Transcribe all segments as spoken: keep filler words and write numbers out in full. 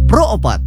Pro Opat.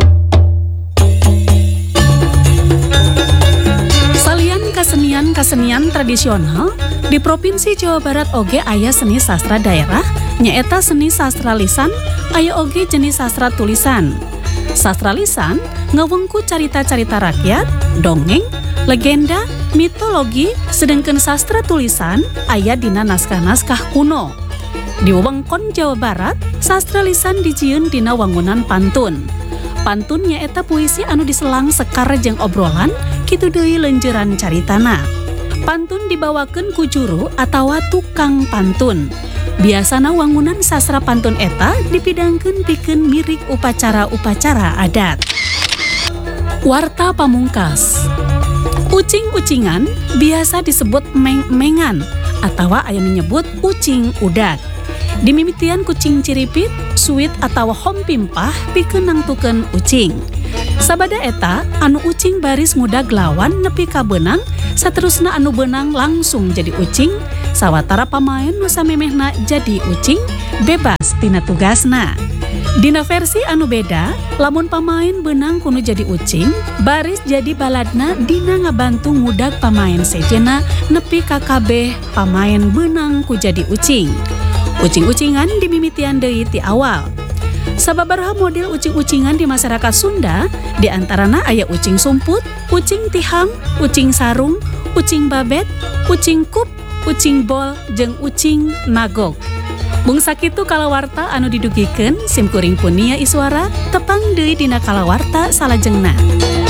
Salian kasenian-kasenian tradisional di Provinsi Jawa Barat oge aya seni sastra daerah nyaeta seni sastra lisan, aya oge jenis sastra tulisan. Sastra lisan ngawengku carita-carita rakyat, dongeng, legenda, mitologi, sedangkan sastra tulisan aya dina naskah-naskah kuno. Di wewengkon Jawa Barat, sastra lisan dijieun dina wangunan pantun. Pantun nyaeta puisi anu diselang sekar jeung obrolan kitu deui leunjeuran caritana. Pantun dibawakeun ku juru atawa tukang pantun. Biasana wangunan sastra pantun eta dipidangkeun pikeun mirik upacara-upacara adat. Warta pamungkas. Ucing-ucingan biasa disebut meng-mengan atawa aya nu nyebut ucing udak. Dimimitian kucing ciripit, suit atawa hompimpah pikeun nangtukeun ucing. Sabada eta anu ucing baris muda gelawan nepi ka beunang, saterusna anu beunang langsung jadi ucing, sawatara pamain nu samemehna jadi ucing bebas tina tugasna. Dina versi anu beda, lamun pamain beunang kudu jadi ucing, baris jadi baladna dina ngabantu ngudag pamain sejena nepi ka kabeh pamain beunang ku jadi ucing. Ucing-ucingan dimimitian deui ti awal. Sababaraha model ucing-ucingan di masyarakat Sunda, di antarana aya ucing sumput, ucing tihang, ucing sarung, ucing babet, ucing kup, ucing bol, jeung ucing nagok. Mung sakitu kalawarta anu didugikeun sim kuring punia iswara tepang deui dina kalawarta salajengna.